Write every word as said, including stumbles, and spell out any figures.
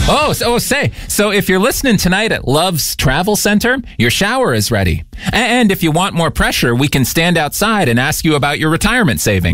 Oh, so, oh, say, so if you're listening tonight at Love's Travel Center, your shower is ready. And if you want more pressure, we can stand outside and ask you about your retirement savings.